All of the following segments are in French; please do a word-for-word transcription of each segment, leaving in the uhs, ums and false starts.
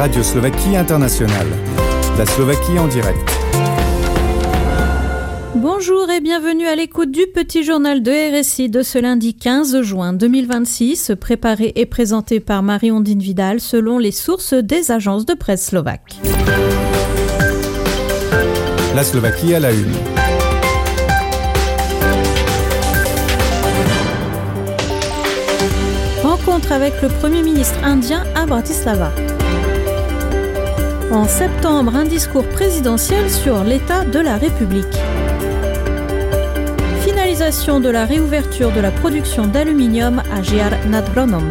Radio Slovaquie Internationale. La Slovaquie en direct. Bonjour et bienvenue à l'écoute du petit journal de R S I de ce lundi quinze juin deux mille vingt-six, préparé et présenté par Marie-Ondine Vidal selon les sources des agences de presse slovaques. La Slovaquie à la une. Rencontre avec le Premier ministre indien à Bratislava. En septembre, un discours présidentiel sur l'état de la République. Finalisation de la réouverture de la production d'aluminium à Žiar nad Hronom.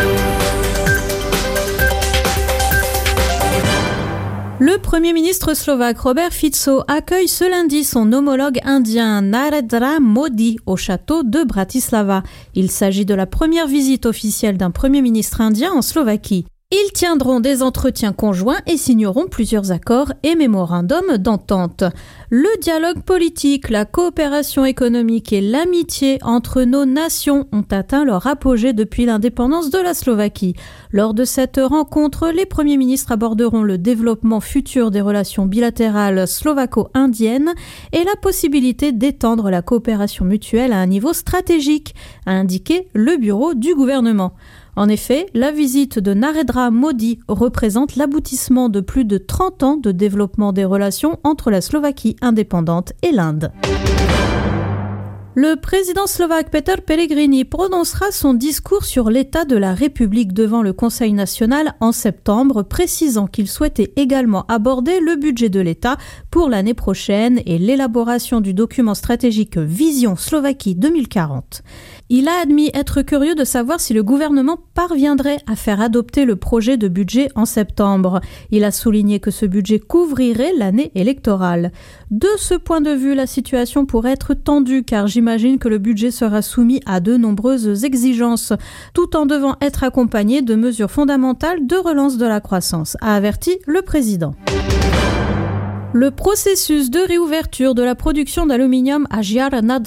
Le Premier ministre slovaque Robert Fico accueille ce lundi son homologue indien Narendra Modi au château de Bratislava. Il s'agit de la première visite officielle d'un Premier ministre indien en Slovaquie. Ils tiendront des entretiens conjoints et signeront plusieurs accords et mémorandums d'entente. Le dialogue politique, la coopération économique et l'amitié entre nos nations ont atteint leur apogée depuis l'indépendance de la Slovaquie. Lors de cette rencontre, les premiers ministres aborderont le développement futur des relations bilatérales slovaco-indiennes et la possibilité d'étendre la coopération mutuelle à un niveau stratégique, a indiqué le bureau du gouvernement. En effet, la visite de Narendra Modi représente l'aboutissement de plus de trente ans de développement des relations entre la Slovaquie indépendante et l'Inde. Le président slovaque Peter Pellegrini prononcera son discours sur l'état de la République devant le Conseil national en septembre, précisant qu'il souhaitait également aborder le budget de l'État pour l'année prochaine et l'élaboration du document stratégique Vision Slovaquie deux mille quarante. Il a admis être curieux de savoir si le gouvernement parviendrait à faire adopter le projet de budget en septembre. Il a souligné que ce budget couvrirait l'année électorale. De ce point de vue, la situation pourrait être tendue car j'imagine que le budget sera soumis à de nombreuses exigences, tout en devant être accompagné de mesures fondamentales de relance de la croissance, a averti le président. Le processus de réouverture de la production d'aluminium à Žiar nad